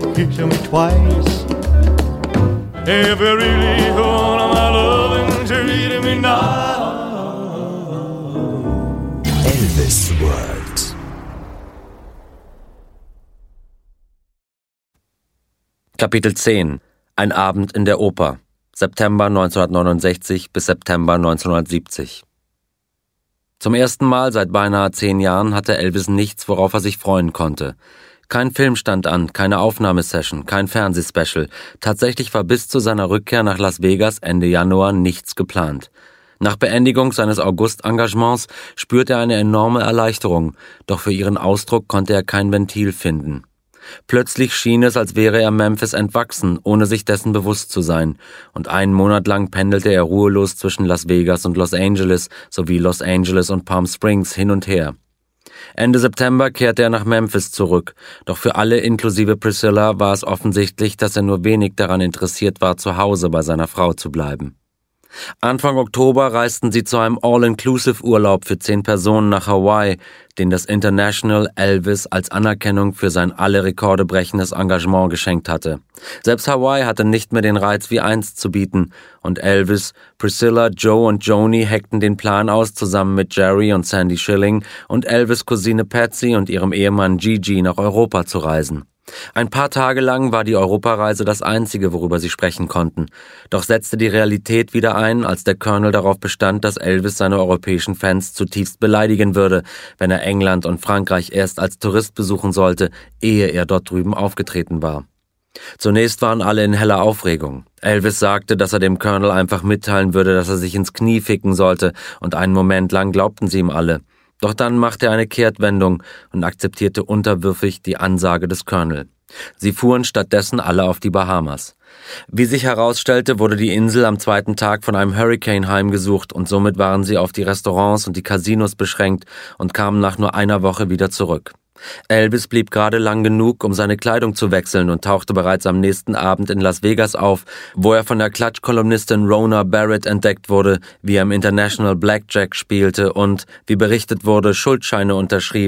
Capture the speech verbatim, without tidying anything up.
picture me twice. If you really want my loving, treat me now. Elvis World. Kapitel zehn. Ein Abend in der Oper. September neunzehnhundertneunundsechzig bis September neunzehnhundertsiebzig. Zum ersten Mal seit beinahe zehn Jahren hatte Elvis nichts, worauf er sich freuen konnte. Kein Film stand an, keine Aufnahmesession, kein Fernsehspecial. Tatsächlich war bis zu seiner Rückkehr nach Las Vegas Ende Januar nichts geplant. Nach Beendigung seines August-Engagements spürte er eine enorme Erleichterung, doch für ihren Ausdruck konnte er kein Ventil finden. Plötzlich schien es, als wäre er Memphis entwachsen, ohne sich dessen bewusst zu sein, und einen Monat lang pendelte er ruhelos zwischen Las Vegas und Los Angeles sowie Los Angeles und Palm Springs hin und her. Ende September kehrte er nach Memphis zurück, doch für alle inklusive Priscilla war es offensichtlich, dass er nur wenig daran interessiert war, zu Hause bei seiner Frau zu bleiben. Anfang Oktober reisten sie zu einem All-Inclusive-Urlaub für zehn Personen nach Hawaii, den das International Elvis als Anerkennung für sein alle Rekorde brechendes Engagement geschenkt hatte. Selbst Hawaii hatte nicht mehr den Reiz wie einst zu bieten, und Elvis, Priscilla, Joe und Joni heckten den Plan aus, zusammen mit Jerry und Sandy Schilling und Elvis' Cousine Patsy und ihrem Ehemann Gigi nach Europa zu reisen. Ein paar Tage lang war die Europareise das Einzige, worüber sie sprechen konnten. Doch setzte die Realität wieder ein, als der Colonel darauf bestand, dass Elvis seine europäischen Fans zutiefst beleidigen würde, wenn er England und Frankreich erst als Tourist besuchen sollte, ehe er dort drüben aufgetreten war. Zunächst waren alle in heller Aufregung. Elvis sagte, dass er dem Colonel einfach mitteilen würde, dass er sich ins Knie ficken sollte, und einen Moment lang glaubten sie ihm alle. Doch dann machte er eine Kehrtwendung und akzeptierte unterwürfig die Ansage des Colonel. Sie fuhren stattdessen alle auf die Bahamas. Wie sich herausstellte, wurde die Insel am zweiten Tag von einem Hurricane heimgesucht, und somit waren sie auf die Restaurants und die Casinos beschränkt und kamen nach nur einer Woche wieder zurück. Elvis blieb gerade lang genug, um seine Kleidung zu wechseln, und tauchte bereits am nächsten Abend in Las Vegas auf, wo er von der Klatschkolumnistin Rona Barrett entdeckt wurde, wie er im International Blackjack spielte und, wie berichtet wurde, Schuldscheine unterschrieb,